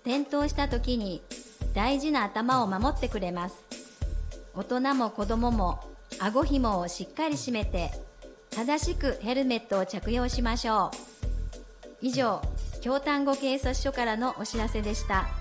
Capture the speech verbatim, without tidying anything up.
転倒した時に大事な頭を守ってくれます。大人も子供も顎紐をしっかり締めて正しくヘルメットを着用しましょう。以上、京丹後警察署からのお知らせでした。